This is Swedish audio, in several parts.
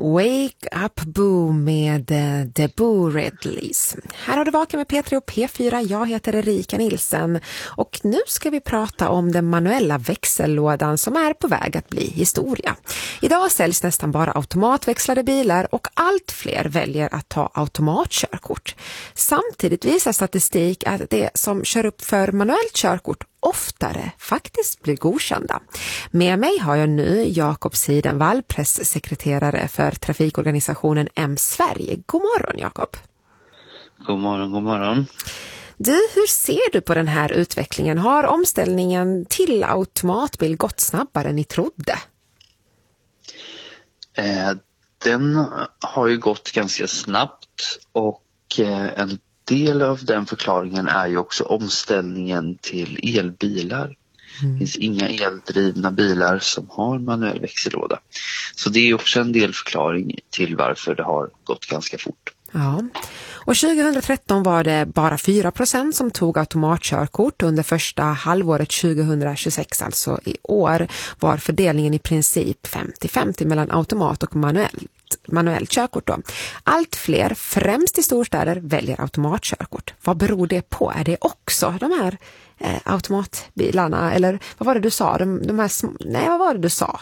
Wake Up Boo med The Boo Redleys. Här har du vakat med P3 och P4. Jag heter Erika Nilsen och nu ska vi prata om den manuella växellådan som är på väg att bli historia. Idag säljs nästan bara automatväxlade bilar och allt fler väljer att ta automatkörkort. Samtidigt visar statistik att det som kör upp för manuellt körkort oftare faktiskt blir godkända. Med mig har jag nu Jakob Sidenvall, presssekreterare för trafikorganisationen M-Sverige. God morgon, Jakob. God morgon, god morgon. Du, hur ser du på den här utvecklingen? Har omställningen till automatbil gått snabbare än ni trodde? Den har ju gått ganska snabbt och en del av den förklaringen är ju också omställningen till elbilar. Det finns inga eldrivna bilar som har manuell växellåda. Så det är också en del förklaring till varför det har gått ganska fort. Ja, och 2013 var det bara 4% som tog automatkörkort. Under första halvåret 2026, alltså i år, var fördelningen i princip 50-50 mellan automat och manuellt körkort då. Allt fler, främst i storstäder, väljer automatkörkort. Vad beror det på? Är det också de här automatbilarna? Eller vad var det du sa? Vad var det du sa?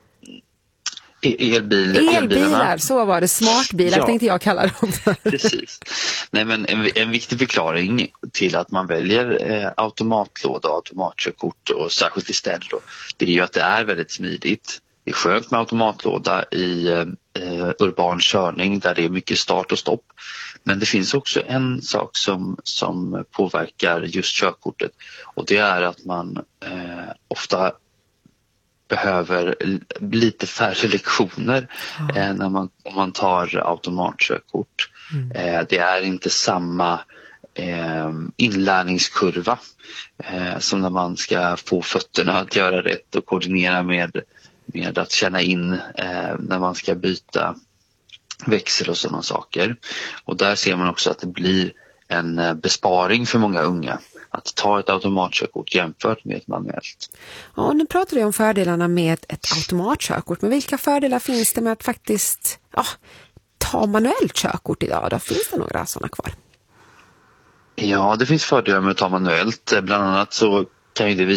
Elbilar, så var det. Smartbilar tänkte jag kalla dem. Precis. Nej, men en viktig förklaring till att man väljer automatlåda och automatkörkort och särskilt i städer då, det är ju att det är väldigt smidigt. Det är skönt med automatlåda i urban körning där det är mycket start och stopp. Men det finns också en sak som påverkar just körkortet och det är att man ofta behöver lite färre lektioner om man tar automatkörkort. Det är inte samma inlärningskurva som när man ska få fötterna att göra rätt och koordinera med att känna in när man ska byta växel och sådana saker. Och där ser man också att det blir en besparing för många unga att ta ett automatkörkort jämfört med ett manuellt. Ja, nu pratar du om fördelarna med ett automatkörkort. Men vilka fördelar finns det med att faktiskt ta manuellt körkort idag? Då finns det några sådana kvar? Ja, det finns fördelar med att ta manuellt. Bland annat så kan ju det